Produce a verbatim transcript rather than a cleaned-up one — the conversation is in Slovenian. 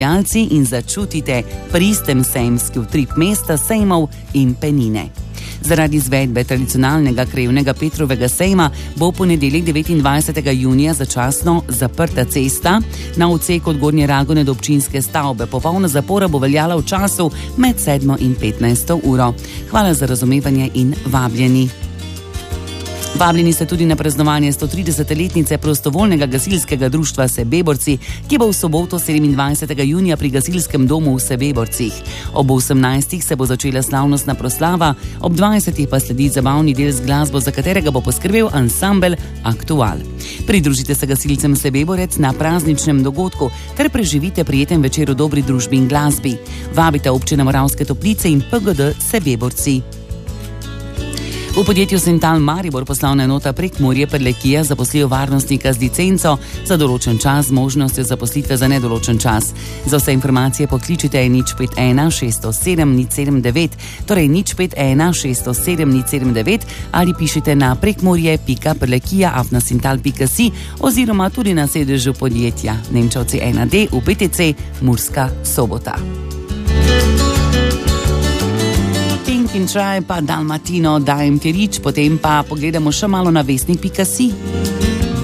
in začutite pristen sejmski utrip mesta sejmov in penine. Zaradi izvedbe tradicionalnega krajevnega Petrovega sejma bo v ponedeljek devetindvajsetega junija začasno zaprta cesta na odseku od Gornje Ragone do občinske stavbe. Popolna zapora bo veljala v času med sedmo in petnajsto uro. Hvala za razumevanje in vabljeni. Vabljeni ste tudi na praznovanje stotridesetletnice prostovoljnega gasilskega društva Sebeborci, ki bo v soboto sedemindvajsetega junija pri gasilskem domu v Sebeborcih. Ob osemnajstih se bo začela slavnostna proslava, ob dvajsetih pa sledi zabavni del z glasbo, za katerega bo poskrbel ansambel Aktual. Pridružite se gasilcem Sebeborec na prazničnem dogodku, ter preživite prijeten večer v dobri družbi in glasbi. Vabite občine Moravske Toplice in P G D Sebeborci. V podjetju Sintal Maribor poslovna enota Prekmurje Prlekija zaposlijo varnostnika z licenco za določen čas z možnostjo zaposlitve za nedoločen čas. Za vse informacije pokličite nič pet ena šest sedem nič sedem devet, torej nič pet ena šest sedem nič sedem devet ali pišite na prekmurje pika prlekija afna sintal pika si oziroma tudi na sedežu podjetja Nemčevci ena D v B T C Murska Sobota. Pink in Try pa Dalmatino, dajem ti rič, potem pa pogledamo še malo na vestnik pika si.